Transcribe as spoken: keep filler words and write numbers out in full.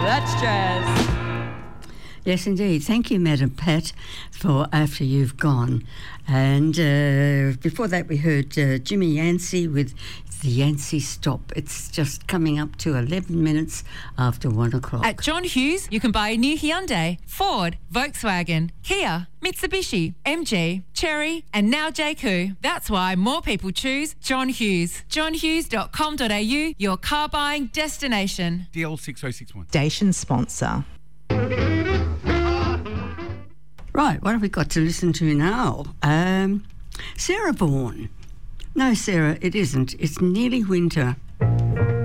That's jazz. Yes, indeed. Thank you, Madam Pat, for After You've Gone. And uh, before that, we heard uh, Jimmy Yancey with the Yancey Stop. It's just coming up to eleven minutes after one o'clock. At John Hughes, you can buy a new Hyundai, Ford, Volkswagen, Kia, Mitsubishi, M G, Chery, and now J Q. That's why more people choose John Hughes. john hughes dot com dot a u, your car buying destination. D L six oh six one. Station sponsor. Right, what have we got to listen to now? Um, Sarah Vaughan. No, Sarah, it isn't. It's nearly winter.